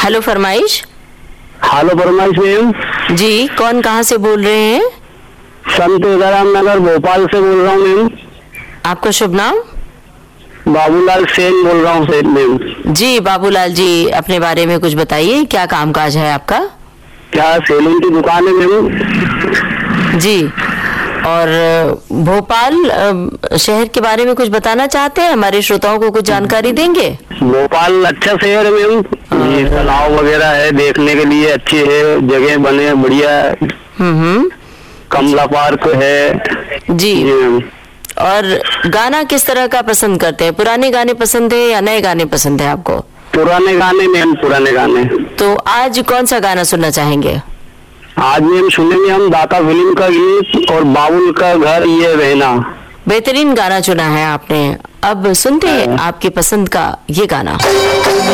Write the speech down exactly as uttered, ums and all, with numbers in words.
Hello फरमाइश। Hello फरमाइश ma'am. जी, कौन कहाँ से बोल रहे हैं? संत राम नगर भोपाल से बोल रहा हूँ मैम। आपका शुभ नाम? बाबूलाल सेन बोल रहा हूँ सेन मैम। जी बाबूलाल जी, अपने बारे में कुछ बताइए, क्या कामकाज है आपका? क्या सैलून की दुकान है मैम? जी, और भोपाल शहर के बारे में कुछ बताना चाहते हैं? हमारे श्रोताओं को कुछ जानकारी देंगे? भोपाल अच्छा शहर है मैम, ये तालाब वगैरह है, देखने के लिए अच्छी है, जगह बने हैं बढ़िया है। हम्म, कमला पार्क है। जी, जी। और गाना किस तरह का पसंद करते हैं? पुराने गाने पसंद है या नए गाने पसंद है आपको? पुराने गाने मैम, पुराने गाने। तो आज कौन सा गाना सुनना चाहेंगे? आज मैम सुनेंगे हम दाता फिल्म का गीत और बाबुल का घर ये रहना। बेहतरीन गाना चुना है आपने। अब सुनते हैं आपकी पसंद का ये गाना।